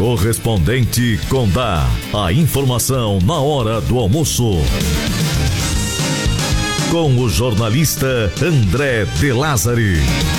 Correspondente Condá. A informação na hora do almoço. Com o jornalista André de Lázari.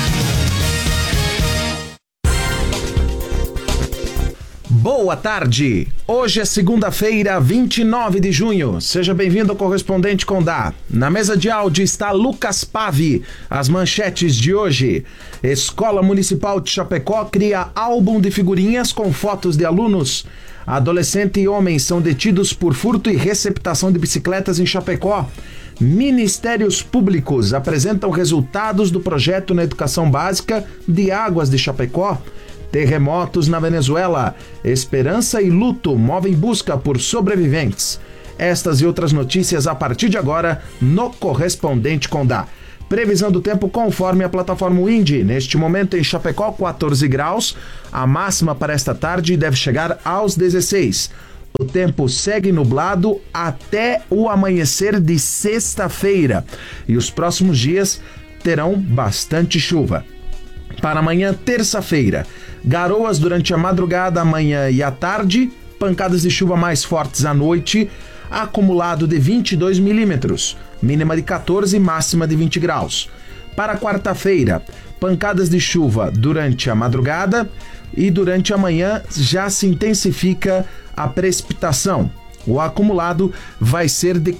Boa tarde! Hoje é segunda-feira, 29 de junho. Seja bem-vindo ao Correspondente Condá. Na mesa de áudio está Lucas Pavi. As manchetes de hoje. Escola Municipal de Chapecó cria álbum de figurinhas com fotos de alunos. Adolescente e homem são detidos por furto e receptação de bicicletas em Chapecó. Ministérios públicos apresentam resultados do projeto na educação básica de Águas de Chapecó. Terremotos na Venezuela. Esperança e luto movem busca por sobreviventes. Estas e outras notícias a partir de agora no Correspondente Condá. Previsão do tempo conforme a plataforma Windy. Neste momento em Chapecó, 14 graus. A máxima para esta tarde deve chegar aos 16. O tempo segue nublado até o amanhecer de sexta-feira. E os próximos dias terão bastante chuva. Para amanhã, terça-feira, garoas durante a madrugada, amanhã e à tarde, pancadas de chuva mais fortes à noite, acumulado de 22 milímetros, mínima de 14 e máxima de 20 graus. Para quarta-feira, pancadas de chuva durante a madrugada e durante a manhã já se intensifica a precipitação. O acumulado vai ser de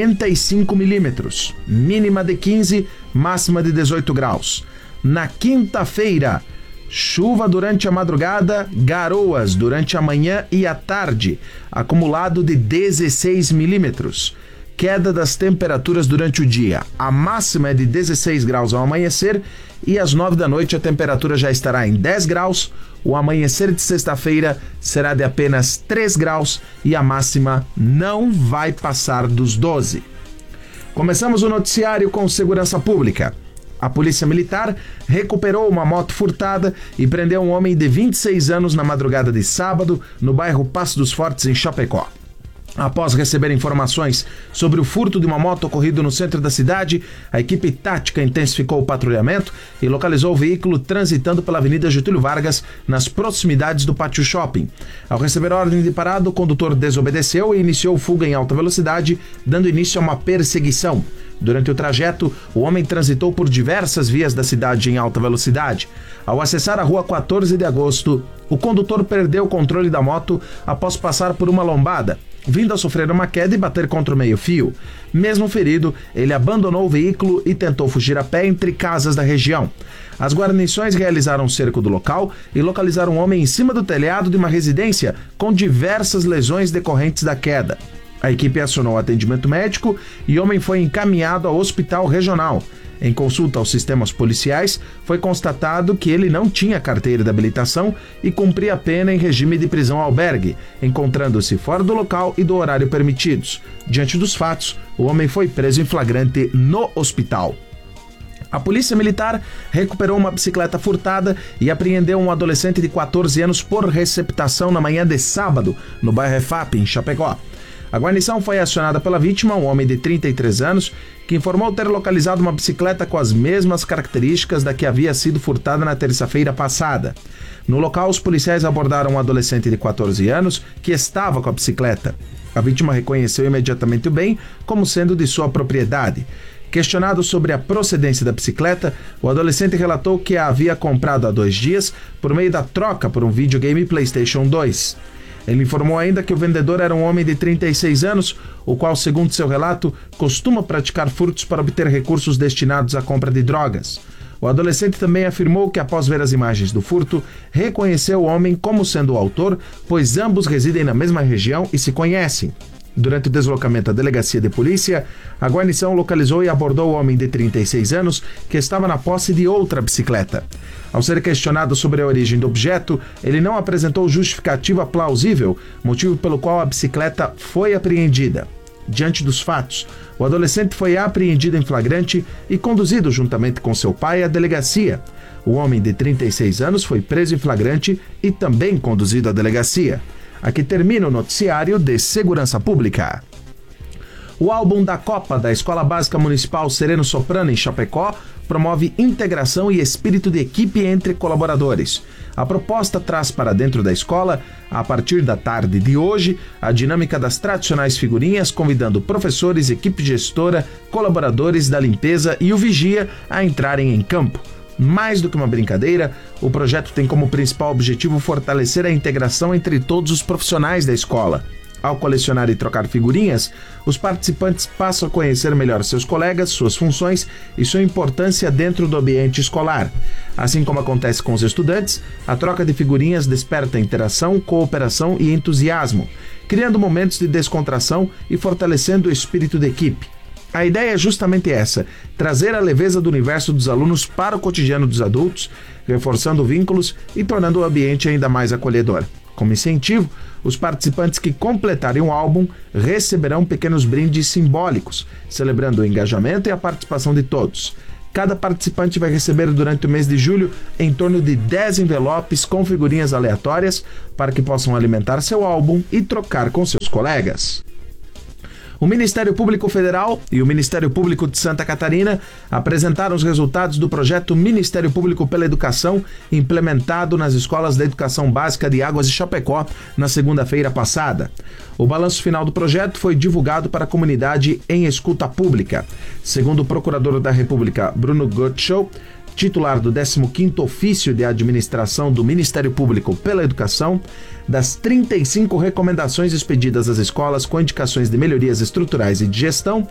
45 milímetros, mínima de 15, máxima de 18 graus. Na quinta-feira, chuva durante a madrugada, garoas durante a manhã e a tarde, acumulado de 16 milímetros. Queda das temperaturas durante o dia. A máxima é de 16 graus ao amanhecer e às 9 da noite a temperatura já estará em 10 graus. O amanhecer de sexta-feira será de apenas 3 graus e a máxima não vai passar dos 12. Começamos o noticiário com segurança pública. A Polícia Militar recuperou uma moto furtada e prendeu um homem de 26 anos na madrugada de sábado no bairro Passo dos Fortes, em Chapecó. Após receber informações sobre o furto de uma moto ocorrido no centro da cidade, a equipe tática intensificou o patrulhamento e localizou o veículo transitando pela Avenida Getúlio Vargas, nas proximidades do Pátio Shopping. Ao receber ordem de parada, o condutor desobedeceu e iniciou fuga em alta velocidade, dando início a uma perseguição. Durante o trajeto, o homem transitou por diversas vias da cidade em alta velocidade. Ao acessar a rua 14 de agosto, o condutor perdeu o controle da moto após passar por uma lombada, vindo a sofrer uma queda e bater contra o meio-fio. Mesmo ferido, ele abandonou o veículo e tentou fugir a pé entre casas da região. As guarnições realizaram um cerco do local e localizaram um homem em cima do telhado de uma residência com diversas lesões decorrentes da queda. A equipe acionou o atendimento médico e o homem foi encaminhado ao hospital regional. Em consulta aos sistemas policiais, foi constatado que ele não tinha carteira de habilitação e cumpria a pena em regime de prisão-albergue, encontrando-se fora do local e do horário permitidos. Diante dos fatos, o homem foi preso em flagrante no hospital. A Polícia Militar recuperou uma bicicleta furtada e apreendeu um adolescente de 14 anos por receptação na manhã de sábado, no bairro EFAP, em Chapecó. A guarnição foi acionada pela vítima, um homem de 33 anos, que informou ter localizado uma bicicleta com as mesmas características da que havia sido furtada na terça-feira passada. No local, os policiais abordaram um adolescente de 14 anos que estava com a bicicleta. A vítima reconheceu imediatamente o bem como sendo de sua propriedade. Questionado sobre a procedência da bicicleta, o adolescente relatou que a havia comprado há 2 dias por meio da troca por um videogame PlayStation 2. Ele informou ainda que o vendedor era um homem de 36 anos, o qual, segundo seu relato, costuma praticar furtos para obter recursos destinados à compra de drogas. O adolescente também afirmou que, após ver as imagens do furto, reconheceu o homem como sendo o autor, pois ambos residem na mesma região e se conhecem. Durante o deslocamento à delegacia de polícia, a guarnição localizou e abordou o homem de 36 anos que estava na posse de outra bicicleta. Ao ser questionado sobre a origem do objeto, ele não apresentou justificativa plausível, motivo pelo qual a bicicleta foi apreendida. Diante dos fatos, o adolescente foi apreendido em flagrante e conduzido juntamente com seu pai à delegacia. O homem de 36 anos foi preso em flagrante e também conduzido à delegacia. Aqui termina o noticiário de Segurança Pública. O álbum da Copa da Escola Básica Municipal Sereno Soprano, em Chapecó, promove integração e espírito de equipe entre colaboradores. A proposta traz para dentro da escola, a partir da tarde de hoje, a dinâmica das tradicionais figurinhas, convidando professores, equipe gestora, colaboradores da limpeza e o vigia a entrarem em campo. Mais do que uma brincadeira, o projeto tem como principal objetivo fortalecer a integração entre todos os profissionais da escola. Ao colecionar e trocar figurinhas, os participantes passam a conhecer melhor seus colegas, suas funções e sua importância dentro do ambiente escolar. Assim como acontece com os estudantes, a troca de figurinhas desperta interação, cooperação e entusiasmo, criando momentos de descontração e fortalecendo o espírito de equipe. A ideia é justamente essa, trazer a leveza do universo dos alunos para o cotidiano dos adultos, reforçando vínculos e tornando o ambiente ainda mais acolhedor. Como incentivo, os participantes que completarem o álbum receberão pequenos brindes simbólicos, celebrando o engajamento e a participação de todos. Cada participante vai receber durante o mês de julho em torno de 10 envelopes com figurinhas aleatórias para que possam alimentar seu álbum e trocar com seus colegas. O Ministério Público Federal e o Ministério Público de Santa Catarina apresentaram os resultados do projeto Ministério Público pela Educação, implementado nas escolas da Educação Básica de Águas de Chapecó na segunda-feira passada. O balanço final do projeto foi divulgado para a comunidade em escuta pública. Segundo o Procurador da República, Bruno Gottschall, titular do 15º Ofício de Administração do Ministério Público pela Educação, das 35 recomendações expedidas às escolas com indicações de melhorias estruturais e de gestão,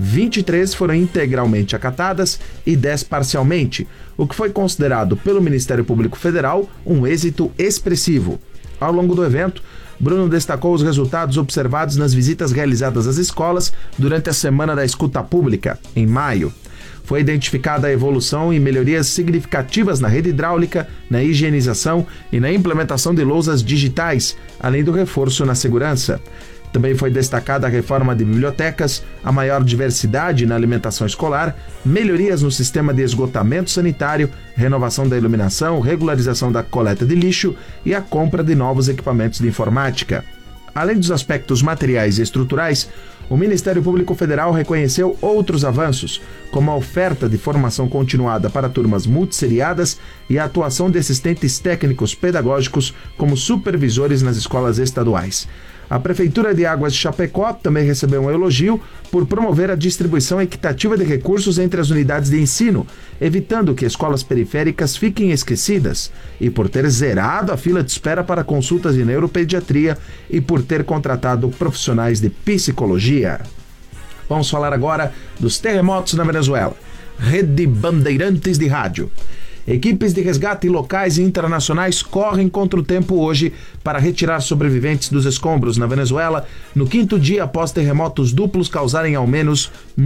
23 foram integralmente acatadas e 10 parcialmente, o que foi considerado pelo Ministério Público Federal um êxito expressivo. Ao longo do evento, Bruno destacou os resultados observados nas visitas realizadas às escolas durante a Semana da Escuta Pública, em maio. Foi identificada a evolução e melhorias significativas na rede hidráulica, na higienização e na implementação de lousas digitais, além do reforço na segurança. Também foi destacada a reforma de bibliotecas, a maior diversidade na alimentação escolar, melhorias no sistema de esgotamento sanitário, renovação da iluminação, regularização da coleta de lixo e a compra de novos equipamentos de informática. Além dos aspectos materiais e estruturais, o Ministério Público Federal reconheceu outros avanços, como a oferta de formação continuada para turmas multisseriadas e a atuação de assistentes técnicos pedagógicos como supervisores nas escolas estaduais. A Prefeitura de Águas de Chapecó também recebeu um elogio por promover a distribuição equitativa de recursos entre as unidades de ensino, evitando que escolas periféricas fiquem esquecidas, e por ter zerado a fila de espera para consultas de neuropediatria e por ter contratado profissionais de psicologia. Vamos falar agora dos terremotos na Venezuela. Rede Bandeirantes de Rádio. Equipes de resgate locais e internacionais correm contra o tempo hoje para retirar sobreviventes dos escombros na Venezuela no 5º dia após terremotos duplos causarem ao menos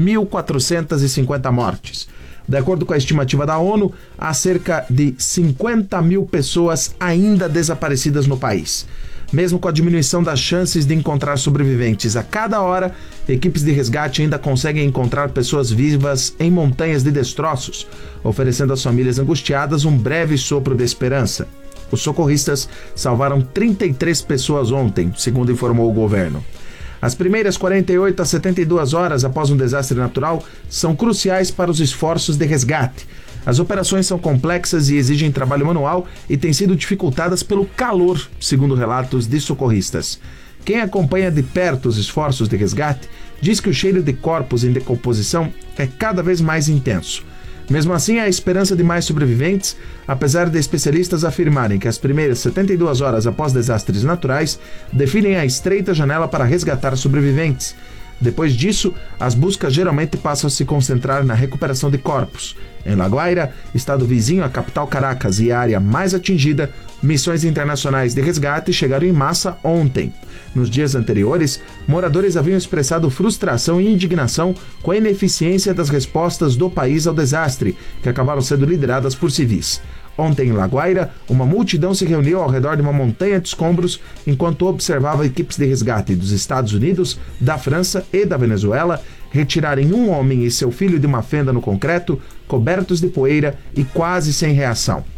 1.450 mortes. De acordo com a estimativa da ONU, há cerca de 50 mil pessoas ainda desaparecidas no país. Mesmo com a diminuição das chances de encontrar sobreviventes a cada hora, equipes de resgate ainda conseguem encontrar pessoas vivas em montanhas de destroços, oferecendo às famílias angustiadas um breve sopro de esperança. Os socorristas salvaram 33 pessoas ontem, segundo informou o governo. As primeiras 48 a 72 horas após um desastre natural são cruciais para os esforços de resgate. As operações são complexas e exigem trabalho manual e têm sido dificultadas pelo calor, segundo relatos de socorristas. Quem acompanha de perto os esforços de resgate diz que o cheiro de corpos em decomposição é cada vez mais intenso. Mesmo assim, há esperança de mais sobreviventes, apesar de especialistas afirmarem que as primeiras 72 horas após desastres naturais definem a estreita janela para resgatar sobreviventes. Depois disso, as buscas geralmente passam a se concentrar na recuperação de corpos. Em La Guaira, estado vizinho à capital Caracas e a área mais atingida, missões internacionais de resgate chegaram em massa ontem. Nos dias anteriores, moradores haviam expressado frustração e indignação com a ineficiência das respostas do país ao desastre, que acabaram sendo lideradas por civis. Ontem, em La Guaira, uma multidão se reuniu ao redor de uma montanha de escombros enquanto observava equipes de resgate dos Estados Unidos, da França e da Venezuela retirarem um homem e seu filho de uma fenda no concreto, cobertos de poeira e quase sem reação.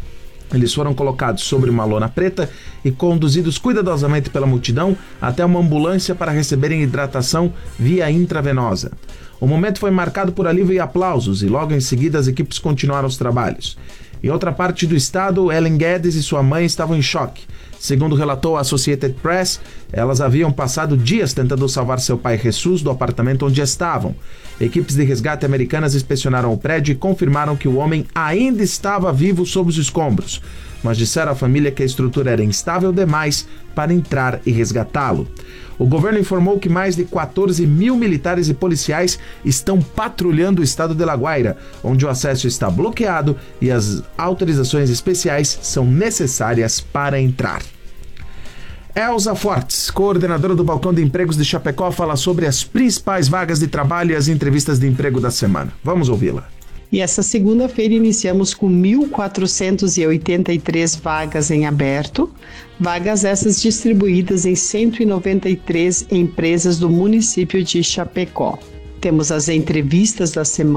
Eles foram colocados sobre uma lona preta e conduzidos cuidadosamente pela multidão até uma ambulância para receberem hidratação via intravenosa. O momento foi marcado por alívio e aplausos, e logo em seguida as equipes continuaram os trabalhos. Em outra parte do estado, Ellen Guedes e sua mãe estavam em choque. Segundo relatou a Associated Press, elas haviam passado dias tentando salvar seu pai Jesus do apartamento onde estavam. Equipes de resgate americanas inspecionaram o prédio e confirmaram que o homem ainda estava vivo sob os escombros, mas disseram à família que a estrutura era instável demais para entrar e resgatá-lo. O governo informou que mais de 14 mil militares e policiais estão patrulhando o estado de La Guaira, onde o acesso está bloqueado e as autorizações especiais são necessárias para entrar. Elza Fortes, coordenadora do Balcão de Empregos de Chapecó, fala sobre as principais vagas de trabalho e as entrevistas de emprego da semana. Vamos ouvi-la. E essa segunda-feira iniciamos com 1.483 vagas em aberto, vagas essas distribuídas em 193 empresas do município de Chapecó. Temos as entrevistas da semana